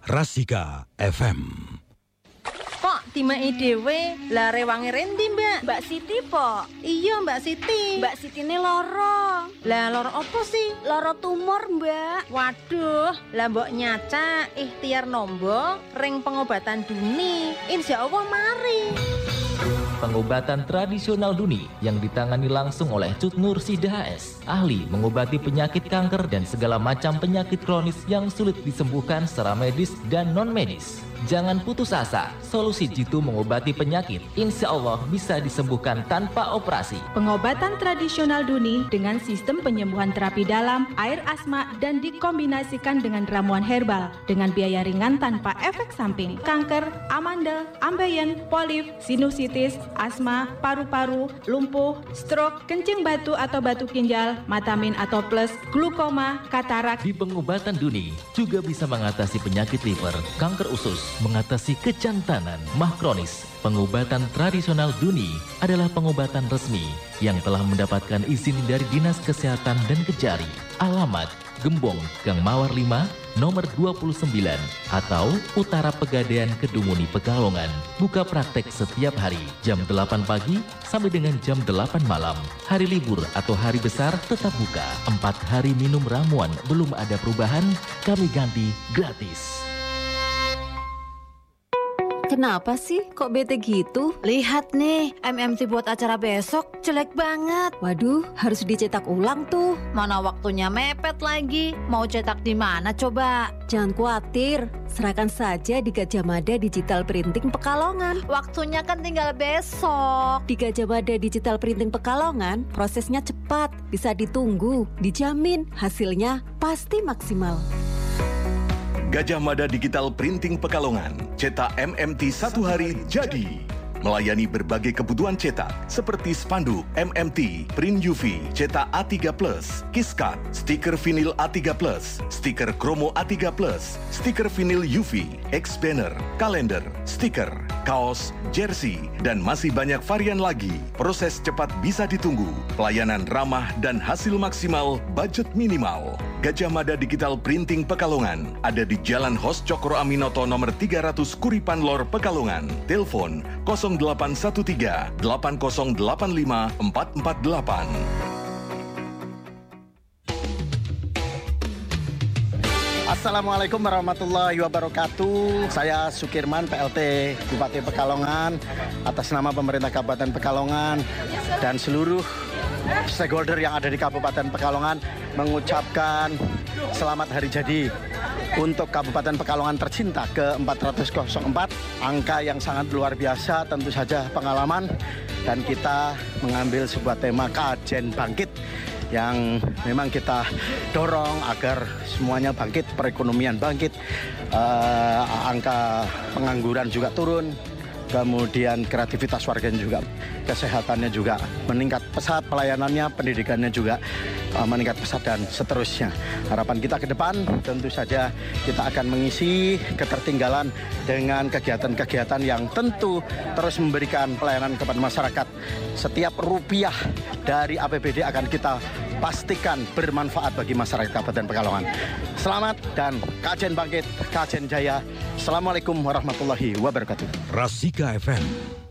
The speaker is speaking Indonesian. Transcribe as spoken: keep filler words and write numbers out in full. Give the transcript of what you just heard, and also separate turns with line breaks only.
Rasika F M.
Kok timai dhewe lah rewange rendi, Mbak?
Mbak Siti, po.
Iya, Mbak Siti.
Mbak Siti ini loro.
Lah loro apa sih?
Loro tumor, Mbak.
Waduh, lah mbok nyaca ikhtiar nombo ring pengobatan Duni. Insya Allah mari.
Pengobatan tradisional Duni yang ditangani langsung oleh Cut Nur Sida H S, ahli mengobati penyakit kanker dan segala macam penyakit kronis yang sulit disembuhkan secara medis dan non-medis. Jangan putus asa, solusi jitu mengobati penyakit insya Allah bisa disembuhkan tanpa operasi.
Pengobatan tradisional Duni dengan sistem penyembuhan terapi dalam, air asma, dan dikombinasikan dengan ramuan herbal dengan biaya ringan tanpa efek samping. Kanker, amandel, ambeien, polip, sinusitis, asma, paru-paru, lumpuh, stroke, kencing batu atau batu ginjal, matamin atau plus, glukoma, katarak.
Di pengobatan Duni juga bisa mengatasi penyakit liver, kanker usus, mengatasi kejantanan, mah kronis. Pengobatan tradisional Duni adalah pengobatan resmi yang telah mendapatkan izin dari Dinas Kesehatan dan Kejari. Alamat Gembong, Gang Mawar lima, nomor dua puluh sembilan atau Utara Pegadaian Kedunguni Pekalongan. Buka praktek setiap hari jam delapan pagi sampai dengan jam delapan malam. Hari libur atau hari besar tetap buka. Empat hari minum ramuan belum ada perubahan, kami ganti gratis.
Kenapa sih kok bete gitu?
Lihat nih, M M C buat acara besok jelek banget.
Waduh, harus dicetak ulang tuh.
Mana waktunya mepet lagi. Mau cetak di mana coba?
Jangan khawatir, serahkan saja di Gajah Mada Digital Printing Pekalongan.
Waktunya kan tinggal besok.
Di Gajah Mada Digital Printing Pekalongan, prosesnya cepat, bisa ditunggu, dijamin hasilnya pasti maksimal.
Gajah Mada Digital Printing Pekalongan, cetak M M T satu hari jadi. Melayani berbagai kebutuhan cetak seperti spanduk, M M T, print U V, cetak A tiga plus, KISCAD, stiker vinil A tiga plus, stiker kromo A tiga plus, stiker vinil U V, X-banner, kalender, stiker, kaos, jersey, dan masih banyak varian lagi. Proses cepat bisa ditunggu, pelayanan ramah dan hasil maksimal, budget minimal. Gajah Mada Digital Printing Pekalongan ada di Jalan Hos Cokro Aminoto nomor tiga ratus Kuripan Lor Pekalongan. Telepon nol delapan satu tiga delapan nol delapan lima empat empat delapan.
Assalamualaikum warahmatullahi wabarakatuh. Saya Sukirman, P L T Bupati Pekalongan, atas nama pemerintah Kabupaten Pekalongan dan seluruh stakeholder yang ada di Kabupaten Pekalongan mengucapkan selamat hari jadi untuk Kabupaten Pekalongan tercinta ke empat ratus empat. Angka yang sangat luar biasa, tentu saja pengalaman, dan kita mengambil sebuah tema kajen bangkit yang memang kita dorong agar semuanya bangkit, perekonomian bangkit, uh, angka pengangguran juga turun, kemudian kreativitas warganya juga, kesehatannya juga meningkat pesat, pelayanannya, pendidikannya juga uh, meningkat pesat, dan seterusnya. Harapan kita ke depan tentu saja kita akan mengisi ketertinggalan dengan kegiatan-kegiatan yang tentu terus memberikan pelayanan kepada masyarakat. Setiap rupiah dari A P B D akan kita pastikan bermanfaat bagi masyarakat Kabupaten Pekalongan. Selamat dan kajen bangkit, kajen jaya. Assalamualaikum warahmatullahi wabarakatuh.
Rasika F M.